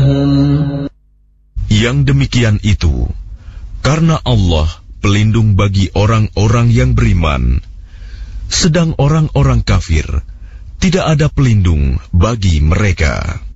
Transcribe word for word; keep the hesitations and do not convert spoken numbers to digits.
لهم. Yang demikian itu karena Allah pelindung bagi orang-orang yang beriman, sedang orang-orang kafir tidak ada pelindung bagi mereka.